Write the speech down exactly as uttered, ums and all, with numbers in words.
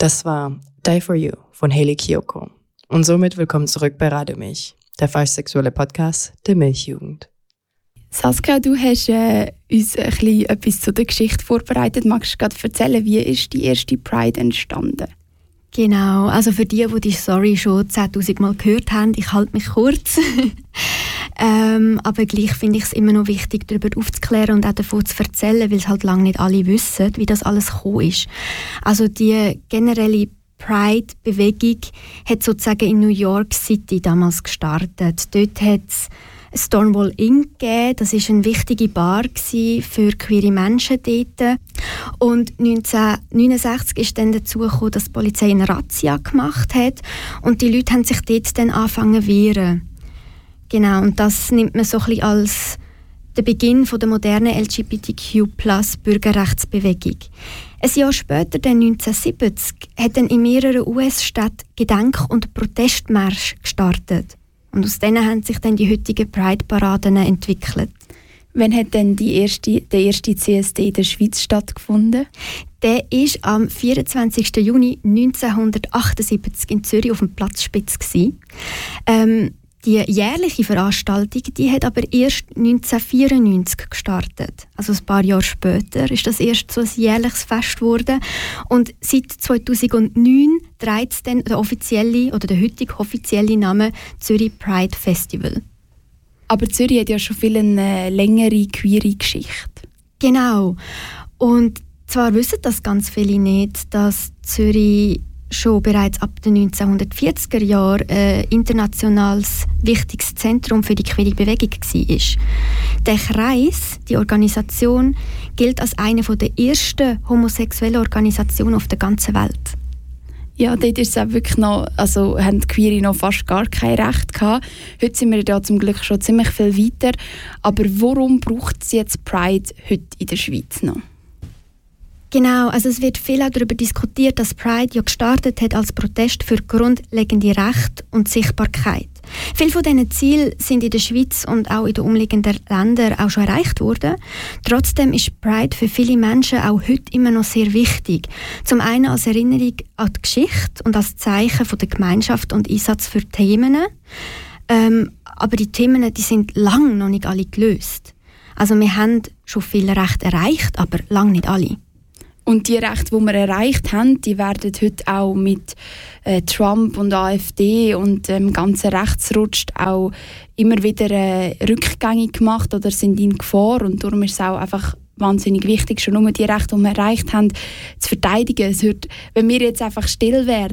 Das war Die For You von Hayley Kiyoko. Und somit willkommen zurück bei Radio Milch, der falsch-sexuelle Podcast der Milchjugend. Saskia, du hast äh, uns ein bisschen etwas zu der Geschichte vorbereitet. Magst du gerade erzählen, wie ist die erste Pride entstanden? Genau, also für die, die die Story schon zehntausend Mal gehört haben, ich halte mich kurz. ähm, aber gleich finde ich es immer noch wichtig, darüber aufzuklären und auch davon zu erzählen, weil es halt lange nicht alle wissen, wie das alles gekommen ist. Also die generelle Pride-Bewegung hat sozusagen in New York City damals gestartet. Dort hat es Stonewall Inn gegeben. Das war eine wichtige Bar für queere Menschen dort. Und neunzehnhundertneunundsechzig ist dann dazu gekommen, dass die Polizei eine Razzia gemacht hat und die Leute haben sich dort dann angefangen zu wehren. Genau, und das nimmt man so ein bisschen als den Beginn der modernen L G B T Q plus Bürgerrechtsbewegung. Ein Jahr später, dann neunzehnhundertsiebzig, hat dann in mehreren U S-Städten Gedenk- und Protestmärsche gestartet. Und aus denen haben sich dann die heutigen Pride-Paraden entwickelt. Wann hat denn die erste, der erste C S D in der Schweiz stattgefunden? Der war am vierundzwanzigsten Juni neunzehnhundertachtundsiebzig in Zürich auf dem Platzspitz. Ähm, die jährliche Veranstaltung, die hat aber erst neunzehnhundertvierundneunzig gestartet. Also ein paar Jahre später ist das erst so ein jährliches Fest geworden. Und seit zweitausendneun trägt es dann der offizielle oder der heutige offizielle Name Zürich Pride Festival. Aber Zürich hat ja schon viel eine längere queere Geschichte. Genau. Und zwar wissen das ganz viele nicht, dass Zürich schon bereits ab den neunzehnhundertvierziger Jahren ein internationales wichtiges Zentrum für die queere Bewegung war. Der Kreis, die Organisation, gilt als eine der ersten homosexuellen Organisationen auf der ganzen Welt. Ja, dort ist es auch wirklich noch, also haben die Queere noch fast gar kein Recht gehabt. Heute sind wir ja zum Glück schon ziemlich viel weiter. Aber warum braucht es jetzt Pride heute in der Schweiz noch? Genau, also es wird viel auch darüber diskutiert, dass Pride ja gestartet hat als Protest für grundlegende Rechte und Sichtbarkeit. Viele von diesen Zielen sind in der Schweiz und auch in den umliegenden Ländern auch schon erreicht worden. Trotzdem ist Pride für viele Menschen auch heute immer noch sehr wichtig. Zum einen als Erinnerung an die Geschichte und als Zeichen von der Gemeinschaft und Einsatz für Themen. Ähm, aber die Themen, die sind lange noch nicht alle gelöst. Also wir haben schon viele Rechte erreicht, aber lange nicht alle. Und die Rechte, die wir erreicht haben, die werden heute auch mit äh, Trump und AfD und dem ähm, ganzen Rechtsrutsch auch immer wieder äh, rückgängig gemacht oder sind in Gefahr. Und darum ist es auch einfach wahnsinnig wichtig, schon nur die Rechte, die wir erreicht haben, zu verteidigen. Es hört, wenn wir jetzt einfach still wären,